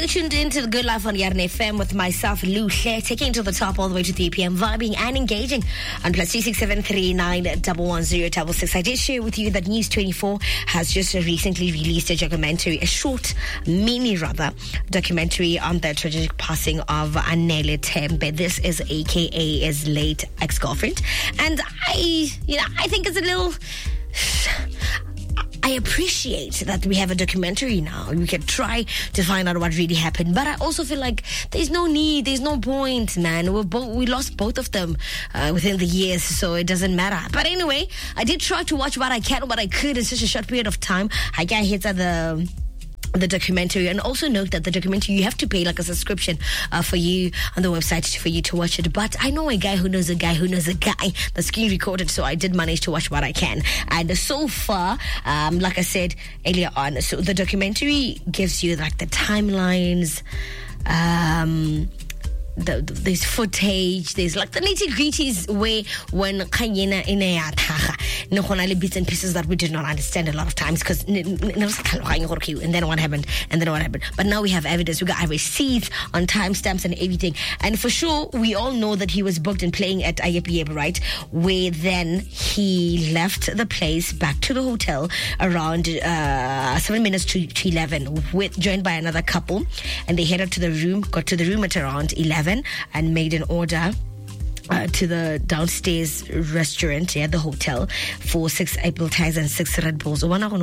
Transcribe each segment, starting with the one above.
You're tuned into The Good Life on Yarn FM with myself, Lou Hle, taking to the top all the way to 3 p.m, vibing and engaging on +26739110666. I did share with you that News 24 has just recently released a documentary, a short, mini documentary on the tragic passing of Anele Tembe. This is AKA his late ex-girlfriend. And I think it's a little... I appreciate that we have a documentary now. We can try to find out what really happened. But I also feel like there's no need, there's no point, man. We lost both of them within the years, so it doesn't matter. But anyway, I did try to watch what I could in such a short period of time. I got hit at the documentary, and also note that the documentary you have to pay like a subscription for you on the website for you to watch it. But I know a guy who knows a guy that screen recorded, so I did manage to watch what I can. And so far, like I said earlier on, so the documentary gives you like the timelines, there's footage, there's like the nitty-gritties where when Kanyena in a bits and pieces that we did not understand a lot of times, because and then what happened. But now we have evidence, we got receipts on timestamps and everything. And for sure, we all know that he was booked and playing at Ayep, right? Where then he left the place back to the hotel around 7 minutes to 11, joined by another couple, and they headed to the room, got to the room at around 11 and made an order to the downstairs restaurant, the hotel, for 6 apple ties and 6 Red Bulls. Why more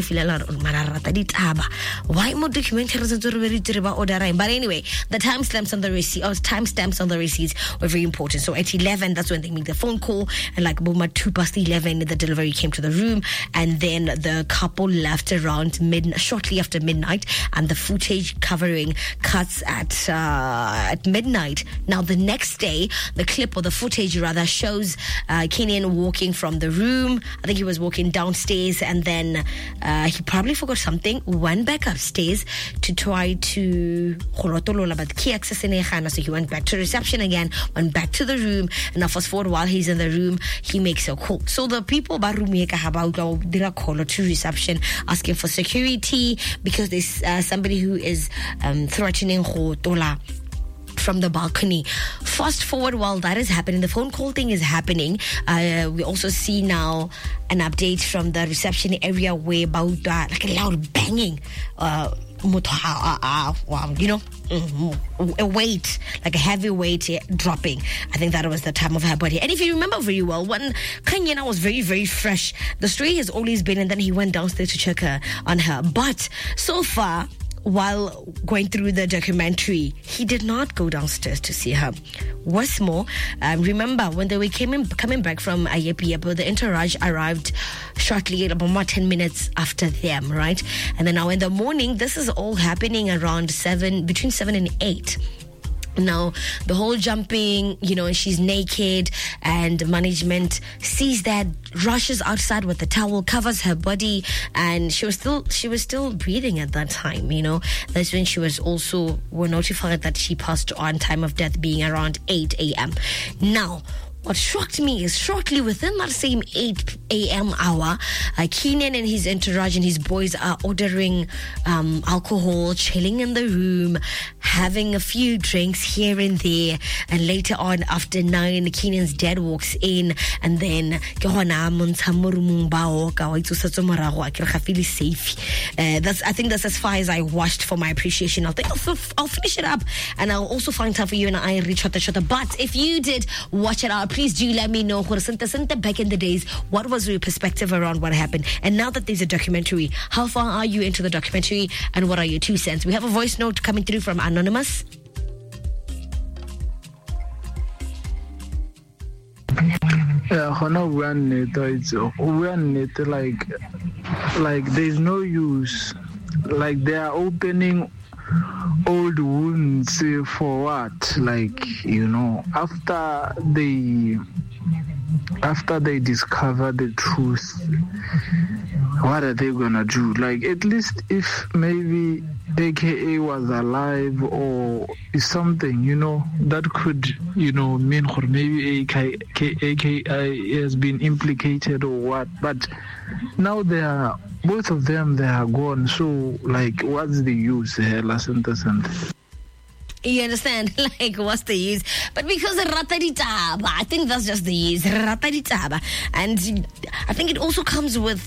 documentaries ordering? But anyway, the timestamps on the receipts were very important. So at 11, that's when they make the phone call, and like boom, at 2:11, the delivery came to the room, and then the couple left around shortly after midnight, and the footage covering cuts at midnight. Now the next day, the clip, or the footage rather, shows Kenyan walking from the room. I think he was walking downstairs, and then he probably forgot something, went back upstairs to try to but key access in so he went back to reception again, went back to the room, and now fast forward, while he's in the room, he makes a call. So the people did a call to reception asking for security because there's somebody who is threatening Khotola from the balcony. Fast forward, while that is happening, the phone call thing is happening, we also see now an update from the reception area where about like a loud banging, a weight, like a heavy weight dropping. I think that was the time of her body. And if you remember very well, when Kanyena was very, very fresh, the story has always been, and then he went downstairs to check on her. But so far, while going through the documentary, he did not go downstairs to see her. What's more, remember when they were coming back from Ayep, the entourage arrived shortly, about 10 minutes after them, right? And then now in the morning, this is all happening around between 7 and 8. Now, the whole jumping, and she's naked, and management sees that, rushes outside with the towel, covers her body, and she was still breathing at that time, That's when were notified that she passed on, time of death being around 8 a.m. Now, what shocked me is shortly within that same 8 a.m. hour, Keenan and his entourage and his boys are ordering alcohol, chilling in the room, having a few drinks here and there. And later on, after 9, Keenan's dad walks in, and then I think that's as far as I watched for my appreciation. I'll finish it up, and I'll also find time for you and I reach out the shot. But if you did watch it out, please do let me know, back in the days, what was your perspective around what happened? And now that there's a documentary, how far are you into the documentary, and what are your 2 cents? We have a voice note coming through from Anonymous. Yeah, like there's no use. Like they are opening old wounds for what? After they discover the truth, what are they gonna do? Like, at least if maybe AKA was alive or is something, that could, mean or maybe AKA has been implicated or what. But now both of them, they are gone. So, like, what's the use? You understand? Like, what's the use? But because of Rataditaba, I think that's just the use. Rataditaba. And I think it also comes with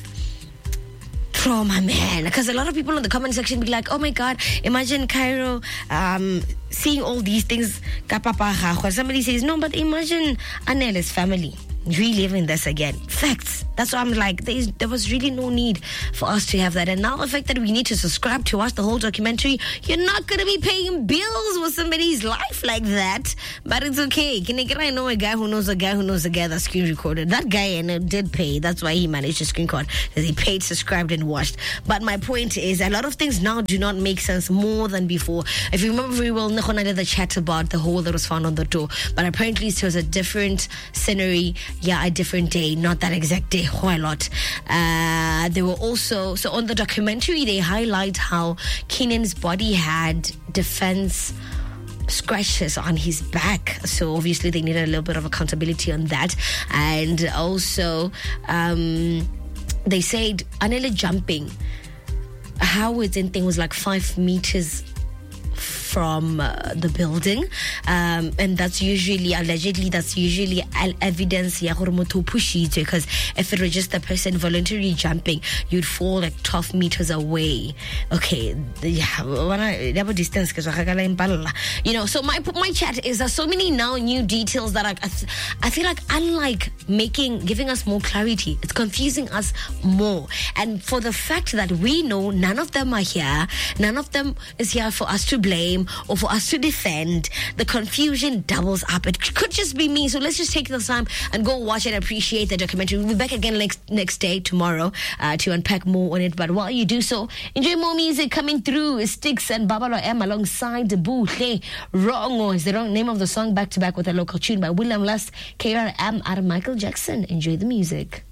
trauma, man. Because a lot of people in the comment section be like, oh my God, imagine Cairo seeing all these things. Somebody says, no, but imagine Anele's family reliving this again. Facts. That's why I'm like, there was really no need for us to have that. And now the fact that we need to subscribe to watch the whole documentary, you're not going to be paying bills with somebody's life like that. But it's okay. I know a guy who knows a guy who knows a guy that screen recorded. That guy did pay. That's why he managed to screen record. Because he paid, subscribed, and watched. But my point is, a lot of things now do not make sense more than before. If you remember very well, Nikhona did the chat about the hole that was found on the door. But apparently it was a different scenery. Yeah, a different day, not that exact day, quite a lot. There were also, so on the documentary, they highlight how Keenan's body had defense scratches on his back. So obviously they needed a little bit of accountability on that. And also, they said Anele jumping, how it's in thing was like 5 meters from the building, and that's usually evidence because if it was just the person voluntarily jumping, you'd fall like 12 meters away. Okay, distance, so my chat is there's so many now new details that I feel like unlike giving us more clarity, it's confusing us more. And for the fact that we know none of them are here, none of them is here for us to blame or for us to defend, the confusion doubles up. It could just be me. So let's just take the time and go watch and appreciate the documentary. We'll be back again next day, tomorrow, to unpack more on it. But while you do so, enjoy more music coming through. Sticks and Babalo M alongside Buhle. Wrong is the wrong name of the song, back to back with a local tune by William Lust, KRM out of Michael Jackson. Enjoy the music.